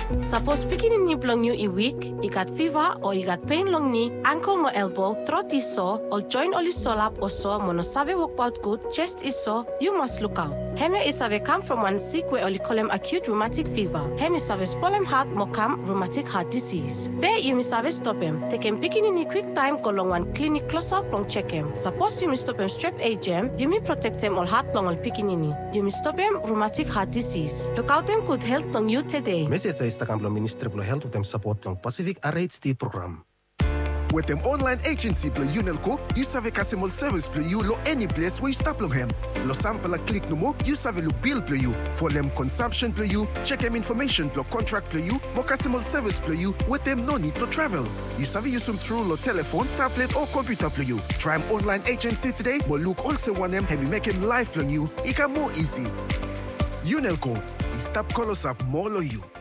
Suppose picking ni plong you weak, you got fever or you got pain long knee, ankle or elbow, throat is sore, or joint or solap or sore, mono save work out good, chest is sore, you must look out. Heme is have come from one sick where only call him acute rheumatic fever. Heme is have spolem heart mokam rheumatic heart disease. Be you miss have stop him. Take him picking in quick time go long one clinic close up long check him. Suppose you miss stop him strep agem, you may protect him all heart long all picking in. You miss stop him rheumatic heart disease. Look out him could help long you today. Message sa istakam long Ministry of Health with them support long Pacific RHD program. With them online agency play Unelco, you save customer service play you lo any place where you stop long hem. Lo sample click no more, you save lo bill play you. For them consumption play you, check them information play contract play you, more customer service play you, with them no need to travel. You save use them through lo telephone, tablet or computer play you. Try them online agency today, but look also one them and make him live play you. It can more easy. Unelco, stop call us up more lo you.